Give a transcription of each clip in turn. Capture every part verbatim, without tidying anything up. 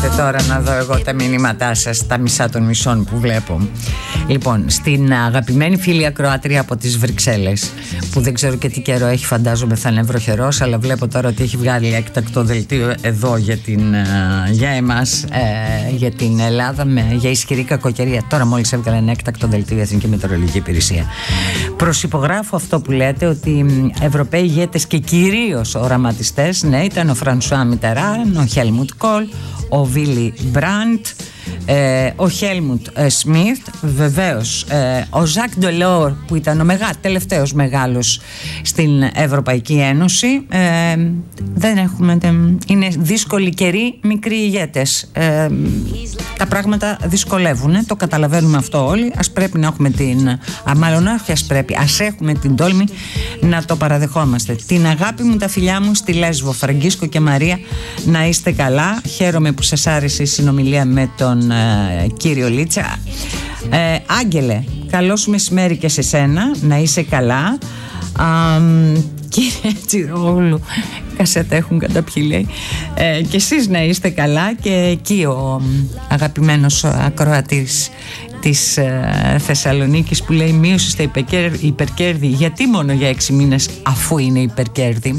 Κάτσε τώρα να δω εγώ τα μηνύματά σας, τα μισά των μισών που βλέπω. Λοιπόν, στην αγαπημένη φίλη ακροάτρια από τις Βρυξέλλες, που δεν ξέρω και τι καιρό έχει, φαντάζομαι θα είναι βροχερός, αλλά βλέπω τώρα ότι έχει βγάλει έκτακτο δελτίο εδώ για, την, για εμάς, ε, για την Ελλάδα, με, για ισχυρή κακοκαιρία. Τώρα μόλις έβγαλε ένα έκτακτο δελτίο η Εθνική Μετεωρολογική Υπηρεσία. Προσυπογράφω αυτό που λέτε, ότι Ευρωπαίοι ηγέτες και κυρίως οραματιστές, ναι, ήταν ο Φρανσουά Μιτεράν, ο Χέλμουτ Κόλ, ο Βίλι Μπραντ, ε, ο Χέλμουτ ε, Σμιθ, βεβαίως ε, ο Ζακ Ντελόρ, που ήταν ο μεγά, τελευταίος μεγάλος στην Ευρωπαϊκή Ένωση. ε, δεν έχουμε, είναι δύσκολοι καιροί, μικροί ηγέτες, ε, τα πράγματα δυσκολεύουν, το καταλαβαίνουμε αυτό όλοι. Ας πρέπει να έχουμε την, α, μάλλον όχι ας πρέπει, ας έχουμε την τόλμη να το παραδεχόμαστε. Την αγάπη μου, τα φιλιά μου στη Λέσβο, Φραγκίσκο και Μαρία, να είστε καλά. Χαίρομαι που σας άρεσε η συνομιλία με τον ε, κύριο Λίτσα. ε, Άγγελε, καλό σου μεσημέρι και σε σένα, να είσαι καλά. Α, κύριε Τσιρόγλου, κασέτα έχουν καταπιεί, λέει. ε, Και εσείς να είστε καλά. Και εκεί ο αγαπημένος ακροατής της ε, Θεσσαλονίκης που λέει μείωση στα υπερκέρδη. Γιατί μόνο για έξι μήνες, αφού είναι υπερκέρδη?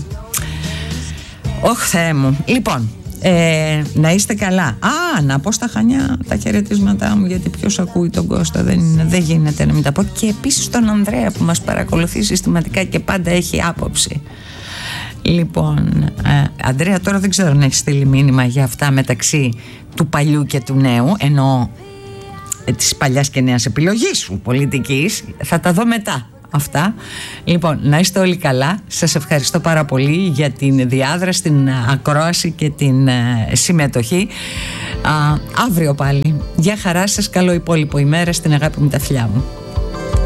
Ωχ, Θεέ μου. Λοιπόν, ε, να είστε καλά. Α, να πω στα Χανιά τα χαιρετίσματά μου, γιατί ποιος ακούει τον Κώστα, δεν, είναι, δεν γίνεται να μην τα πω. Και επίσης τον Ανδρέα που μας παρακολουθεί συστηματικά και πάντα έχει άποψη. Λοιπόν, ε, Ανδρέα, τώρα δεν ξέρω αν έχει στείλει μήνυμα για αυτά μεταξύ του παλιού και του νέου, ενώ ε, της παλιάς και νέας επιλογής σου πολιτικής. Θα τα δω μετά αυτά. Λοιπόν, να είστε όλοι καλά. Σας ευχαριστώ πάρα πολύ για την διάδραση, την ακρόαση και την ε, συμμετοχή. Α, αύριο πάλι. Γεια χαρά σας, καλό υπόλοιπο ημέρα, στην αγάπη μου τα φιλιά μου.